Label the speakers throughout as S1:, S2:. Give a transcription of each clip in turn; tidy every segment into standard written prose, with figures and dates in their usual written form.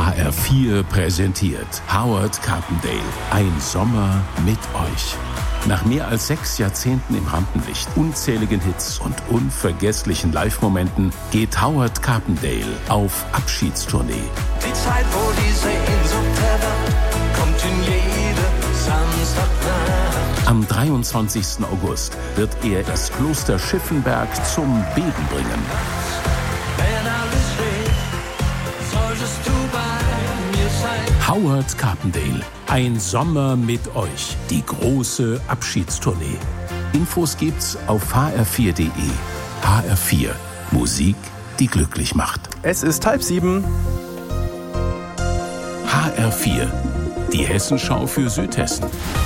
S1: HR4 präsentiert Howard Carpendale. Ein Sommer mit euch. Nach mehr als 6 Jahrzehnten im Rampenlicht, unzähligen Hits und unvergesslichen Live-Momenten geht Howard Carpendale auf Abschiedstournee.
S2: Die Zeit, wo die Sehnsucht erwacht, kommt in jede Samstagnacht.
S1: Am 23. August wird er das Kloster Schiffenberg zum Beben bringen.
S2: Wenn alles steht, solltest du bei mir sein.
S1: Howard Carpendale. Ein Sommer mit euch. Die große Abschiedstournee. Infos gibt's auf hr4.de. HR4. Musik, die glücklich macht.
S3: Es ist 6:30.
S1: HR4. Die Hessenschau für Südhessen.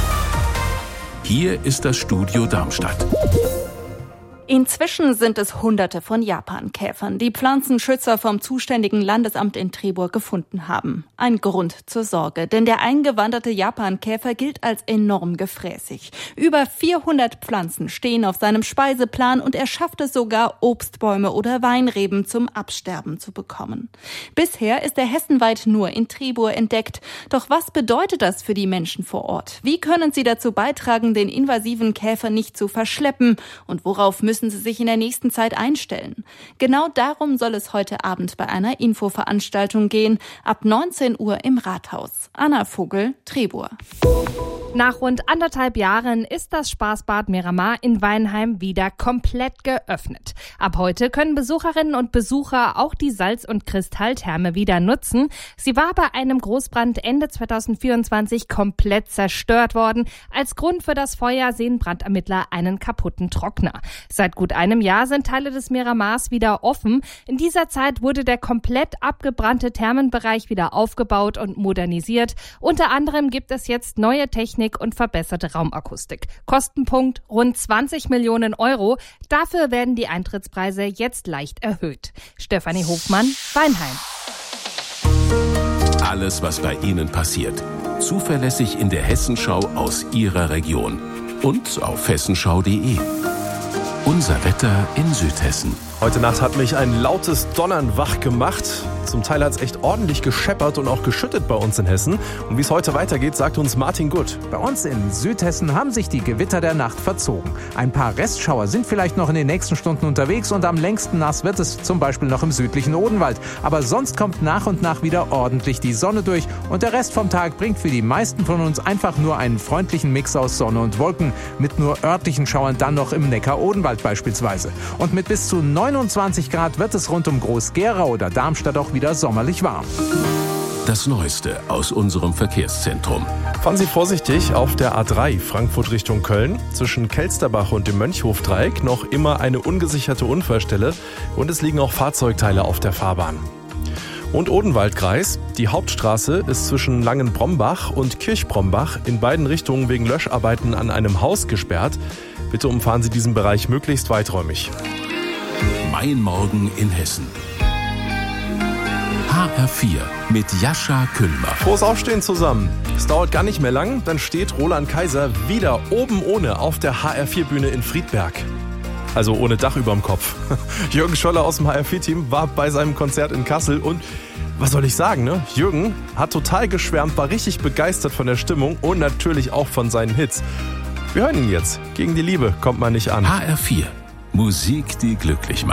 S1: Hier ist das Studio Darmstadt.
S4: Inzwischen sind es Hunderte von Japankäfern, die Pflanzenschützer vom zuständigen Landesamt in Trebur gefunden haben. Ein Grund zur Sorge, denn der eingewanderte Japankäfer gilt als enorm gefräßig. Über 400 Pflanzen stehen auf seinem Speiseplan und er schafft es sogar, Obstbäume oder Weinreben zum Absterben zu bekommen. Bisher ist er hessenweit nur in Trebur entdeckt. Doch was bedeutet das für die Menschen vor Ort? Wie können sie dazu beitragen, den invasiven Käfer nicht zu verschleppen? Und worauf müssen sie sich in der nächsten Zeit einstellen? Genau darum soll es heute Abend bei einer Infoveranstaltung gehen, ab 19 Uhr im Rathaus. Anna Vogel, Trebur.
S5: Nach rund 1,5 Jahren ist das Spaßbad Miramar in Weinheim wieder komplett geöffnet. Ab heute können Besucherinnen und Besucher auch die Salz- und Kristalltherme wieder nutzen. Sie war bei einem Großbrand Ende 2024 komplett zerstört worden. Als Grund für das Feuer sehen Brandermittler einen kaputten Trockner. Seit gut einem Jahr sind Teile des Miramars wieder offen. In dieser Zeit wurde der komplett abgebrannte Thermenbereich wieder aufgebaut und modernisiert. Unter anderem gibt es jetzt neue Technik und verbesserte Raumakustik. Kostenpunkt rund 20 Millionen Euro. Dafür werden die Eintrittspreise jetzt leicht erhöht. Stefanie Hofmann, Weinheim.
S1: Alles, was bei Ihnen passiert. Zuverlässig in der Hessenschau aus Ihrer Region. Und auf hessenschau.de. Unser Wetter in Südhessen.
S3: Heute Nacht hat mich ein lautes Donnern wach gemacht. Zum Teil hat es echt ordentlich gescheppert und auch geschüttet bei uns in Hessen. Und wie es heute weitergeht, sagt uns Martin Gutt.
S6: Bei uns in Südhessen haben sich die Gewitter der Nacht verzogen. Ein paar Restschauer sind vielleicht noch in den nächsten Stunden unterwegs und am längsten nass wird es zum Beispiel noch im südlichen Odenwald. Aber sonst kommt nach und nach wieder ordentlich die Sonne durch und der Rest vom Tag bringt für die meisten von uns einfach nur einen freundlichen Mix aus Sonne und Wolken. Mit nur örtlichen Schauern dann noch im Neckar-Odenwald beispielsweise. Und mit bis zu 29 Grad wird es rund um Groß-Gerau oder Darmstadt auch wieder sommerlich warm.
S1: Das Neueste aus unserem Verkehrszentrum.
S3: Fahren Sie vorsichtig auf der A3 Frankfurt Richtung Köln. Zwischen Kelsterbach und dem Mönchhofdreieck noch immer eine ungesicherte Unfallstelle und es liegen auch Fahrzeugteile auf der Fahrbahn. Und Odenwaldkreis. Die Hauptstraße ist zwischen Langenbrombach und Kirchbrombach in beiden Richtungen wegen Löscharbeiten an einem Haus gesperrt. Bitte umfahren Sie diesen Bereich möglichst weiträumig.
S1: Mein Morgen in Hessen. HR4 mit Jascha Küllmer.
S3: Frohes Aufstehen zusammen. Es dauert gar nicht mehr lang, dann steht Roland Kaiser wieder oben ohne auf der HR4-Bühne in Friedberg. Also ohne Dach überm Kopf. Jürgen Scholler aus dem HR4-Team war bei seinem Konzert in Kassel und was soll ich sagen, ne? Jürgen hat total geschwärmt, war richtig begeistert von der Stimmung und natürlich auch von seinen Hits. Wir hören ihn jetzt. Gegen die Liebe kommt man nicht an.
S1: HR4. Musik, die glücklich macht.